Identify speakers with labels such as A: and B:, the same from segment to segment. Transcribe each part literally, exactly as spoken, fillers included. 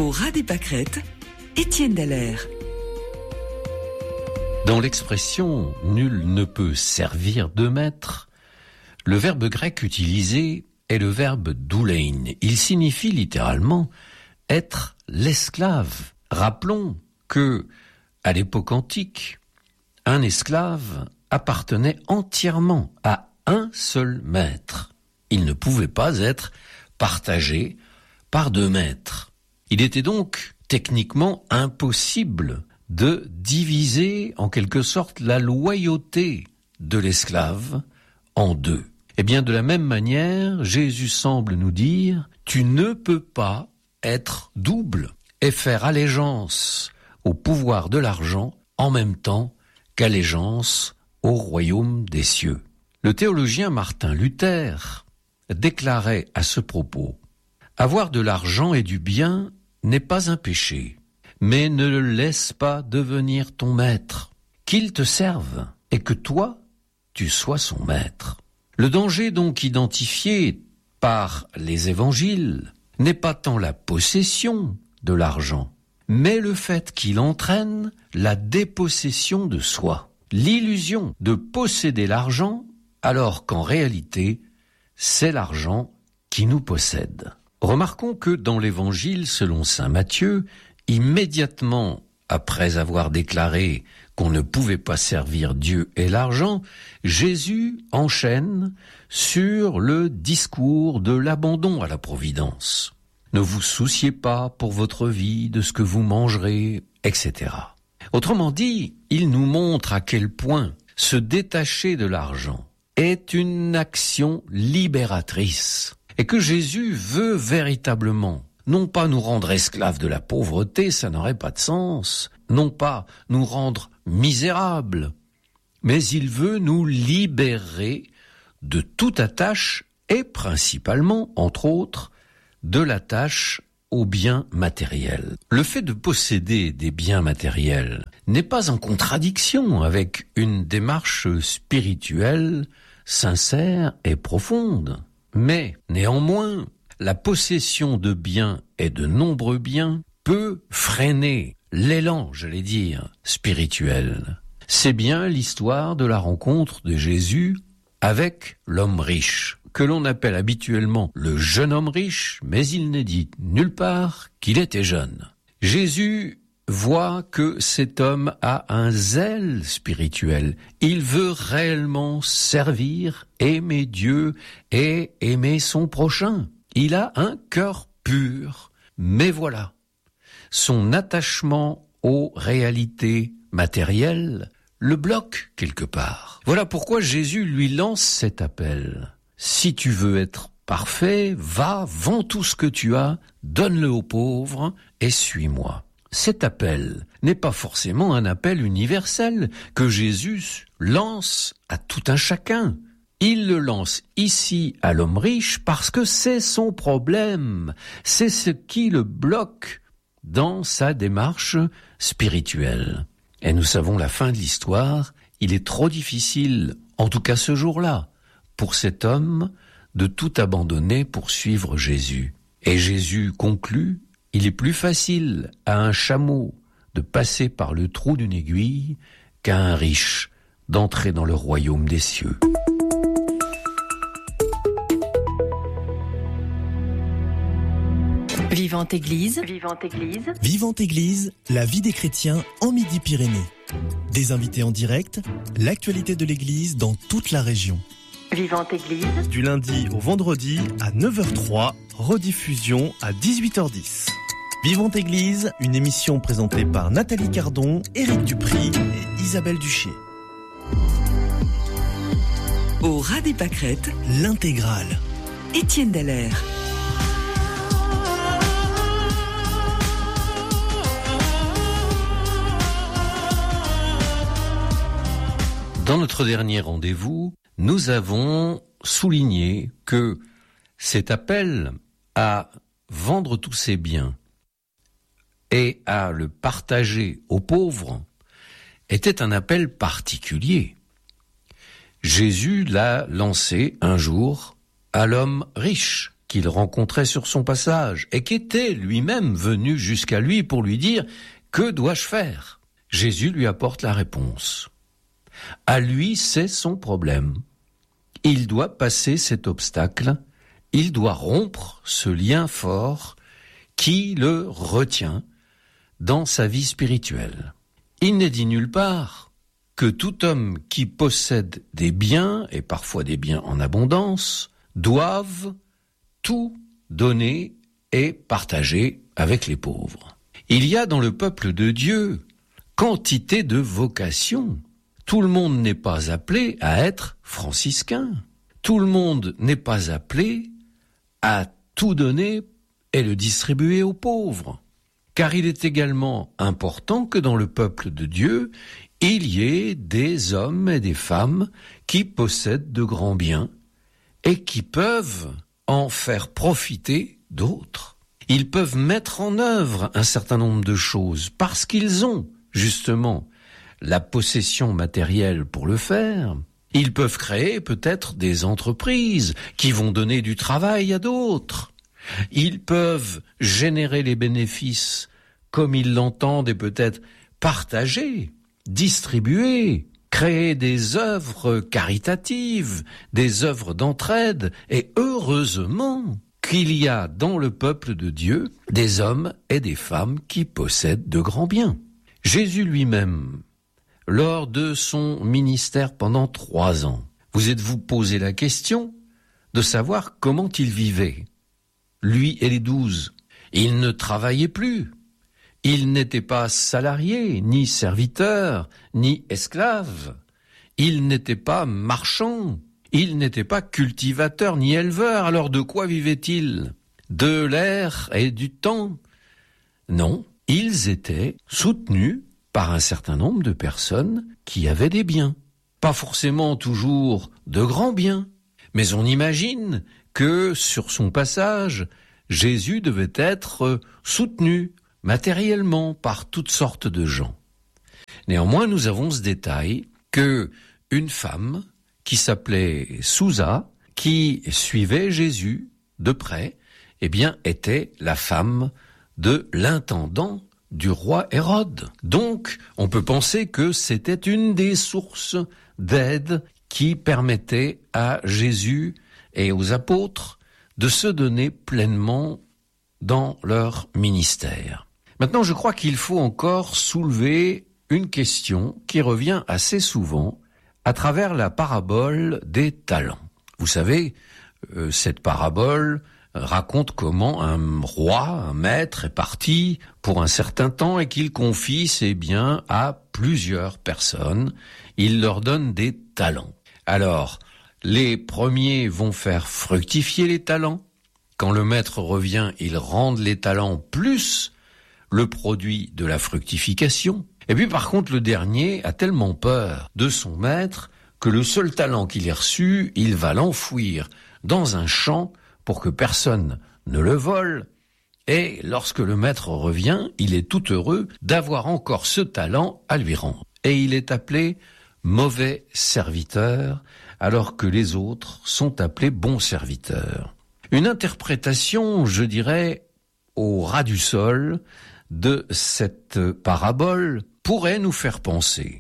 A: Au ras des pâquerettes, Étienne Dallaire.
B: Dans l'expression « nul ne peut servir de maître », le verbe grec utilisé est le verbe doulein. Il signifie littéralement être l'esclave. Rappelons que, à l'époque antique, un esclave appartenait entièrement à un seul maître. Il ne pouvait pas être partagé par deux maîtres. Il était donc techniquement impossible de diviser en quelque sorte la loyauté de l'esclave en deux. Eh bien, de la même manière, Jésus semble nous dire « Tu ne peux pas être double et faire allégeance au pouvoir de l'argent en même temps qu'allégeance au royaume des cieux. » Le théologien Martin Luther déclarait à ce propos « Avoir de l'argent et du bien n'est pas un péché, mais ne le laisse pas devenir ton maître, qu'il te serve et que toi, tu sois son maître. » Le danger donc identifié par les évangiles n'est pas tant la possession de l'argent, mais le fait qu'il entraîne la dépossession de soi, l'illusion de posséder l'argent alors qu'en réalité, c'est l'argent qui nous possède. Remarquons que dans l'évangile selon saint Matthieu, immédiatement après avoir déclaré qu'on ne pouvait pas servir Dieu et l'argent, Jésus enchaîne sur le discours de l'abandon à la providence. Ne vous souciez pas pour votre vie de ce que vous mangerez, et cetera. Autrement dit, il nous montre à quel point se détacher de l'argent est une action libératrice et que Jésus veut véritablement non pas nous rendre esclaves de la pauvreté, ça n'aurait pas de sens, non pas nous rendre misérables, mais il veut nous libérer de toute attache et principalement, entre autres, de l'attache aux biens matériels. Le fait de posséder des biens matériels n'est pas en contradiction avec une démarche spirituelle sincère et profonde, mais néanmoins, la possession de biens et de nombreux biens peut freiner l'élan, j'allais dire, spirituel. C'est bien l'histoire de la rencontre de Jésus avec l'homme riche, que l'on appelle habituellement le jeune homme riche, mais il n'est dit nulle part qu'il était jeune. Jésus voit que cet homme a un zèle spirituel. Il veut réellement servir, aimer Dieu et aimer son prochain. Il a un cœur pur, mais voilà, son attachement aux réalités matérielles le bloque quelque part. Voilà pourquoi Jésus lui lance cet appel. Si tu veux être parfait, va, vends tout ce que tu as, donne-le aux pauvres et suis-moi. Cet appel n'est pas forcément un appel universel que Jésus lance à tout un chacun. Il le lance ici à l'homme riche parce que c'est son problème, c'est ce qui le bloque dans sa démarche spirituelle. Et nous savons la fin de l'histoire, il est trop difficile, en tout cas ce jour-là, pour cet homme de tout abandonner pour suivre Jésus. Et Jésus conclut, il est plus facile à un chameau de passer par le trou d'une aiguille qu'à un riche d'entrer dans le royaume des cieux.
C: Vivante Église, Vivante Église,
D: Vivante Église, la vie des chrétiens en Midi-Pyrénées. Des invités en direct, l'actualité de l'Église dans toute la région.
C: Vivante Église,
D: du lundi au vendredi à neuf heures trois, rediffusion à dix-huit heures dix. Vivante Église, une émission présentée par Nathalie Cardon, Éric Dupry et Isabelle Duché.
A: Au ras des pâquerettes,
D: l'intégrale.
A: Étienne Dallaire.
B: Dans notre dernier rendez-vous, nous avons souligné que cet appel à vendre tous ses biens et à le partager aux pauvres était un appel particulier. Jésus l'a lancé un jour à l'homme riche, qu'il rencontrait sur son passage et qui était lui-même venu jusqu'à lui pour lui dire « Que dois-je faire ?» Jésus lui apporte la réponse. À lui, c'est son problème. Il doit passer cet obstacle, il doit rompre ce lien fort qui le retient dans sa vie spirituelle. Il n'est dit nulle part que tout homme qui possède des biens, et parfois des biens en abondance, doive tout donner et partager avec les pauvres. Il y a dans le peuple de Dieu quantité de vocations. Tout le monde n'est pas appelé à être franciscain. Tout le monde n'est pas appelé à tout donner et le distribuer aux pauvres. Car il est également important que dans le peuple de Dieu, il y ait des hommes et des femmes qui possèdent de grands biens et qui peuvent en faire profiter d'autres. Ils peuvent mettre en œuvre un certain nombre de choses parce qu'ils ont justement la possession matérielle pour le faire. Ils peuvent créer peut-être des entreprises qui vont donner du travail à d'autres. Ils peuvent générer les bénéfices comme ils l'entendent et peut-être partager, distribuer, créer des œuvres caritatives, des œuvres d'entraide. Et heureusement qu'il y a dans le peuple de Dieu des hommes et des femmes qui possèdent de grands biens. Jésus lui-même, lors de son ministère pendant trois ans, vous êtes-vous posé la question de savoir comment il vivait, lui et les douze? Il ne travaillait plus. Il n'était pas salarié, ni serviteur, ni esclave. Il n'était pas marchand. Il n'était pas cultivateur, ni éleveur. Alors de quoi vivait-il? De l'air et du temps? Non, ils étaient soutenus par un certain nombre de personnes qui avaient des biens. Pas forcément toujours de grands biens, mais on imagine que sur son passage, Jésus devait être soutenu matériellement par toutes sortes de gens. Néanmoins, nous avons ce détail que une femme qui s'appelait Sousa, qui suivait Jésus de près, eh bien, était la femme de l'intendant du roi Hérode. Donc, on peut penser que c'était une des sources d'aide qui permettait à Jésus et aux apôtres de se donner pleinement dans leur ministère. Maintenant, je crois qu'il faut encore soulever une question qui revient assez souvent à travers la parabole des talents. Vous savez, euh, cette parabole raconte comment un roi, un maître, est parti pour un certain temps et qu'il confie ses biens à plusieurs personnes. Il leur donne des talents. Alors, les premiers vont faire fructifier les talents. Quand le maître revient, ils rendent les talents plus le produit de la fructification. Et puis par contre, le dernier a tellement peur de son maître que le seul talent qu'il ait reçu, il va l'enfouir dans un champ pour que personne ne le vole. Et lorsque le maître revient, il est tout heureux d'avoir encore ce talent à lui rendre. Et il est appelé mauvais serviteur, alors que les autres sont appelés bons serviteurs. Une interprétation, je dirais, au ras du sol de cette parabole pourrait nous faire penser,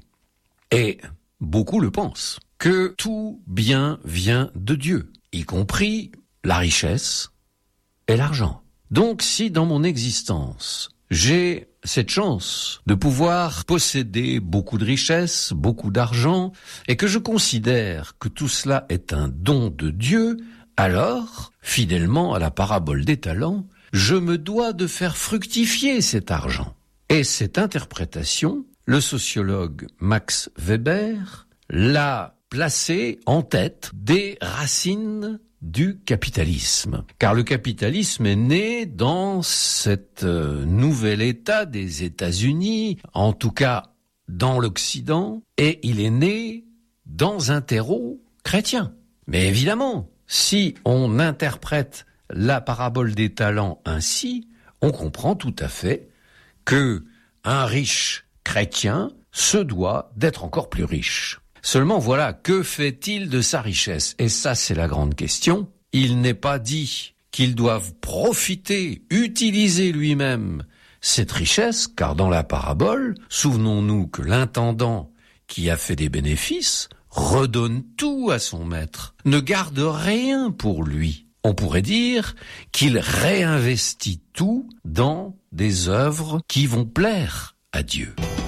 B: et beaucoup le pensent, que tout bien vient de Dieu, y compris la richesse et l'argent. Donc si dans mon existence, j'ai cette chance de pouvoir posséder beaucoup de richesses, beaucoup d'argent, et que je considère que tout cela est un don de Dieu, alors, fidèlement à la parabole des talents, je me dois de faire fructifier cet argent. Et cette interprétation, le sociologue Max Weber l'a placée en tête des racines du capitalisme. Car le capitalisme est né dans cet euh, nouvel État des États-Unis, en tout cas dans l'Occident, et il est né dans un terreau chrétien. Mais évidemment, si on interprète la parabole des talents ainsi, on comprend tout à fait que un riche chrétien se doit d'être encore plus riche. Seulement voilà, que fait-il de sa richesse? Et ça, c'est la grande question. Il n'est pas dit qu'il doive profiter, utiliser lui-même cette richesse, car dans la parabole, souvenons-nous que l'intendant qui a fait des bénéfices redonne tout à son maître, ne garde rien pour lui. On pourrait dire qu'il réinvestit tout dans des œuvres qui vont plaire à Dieu.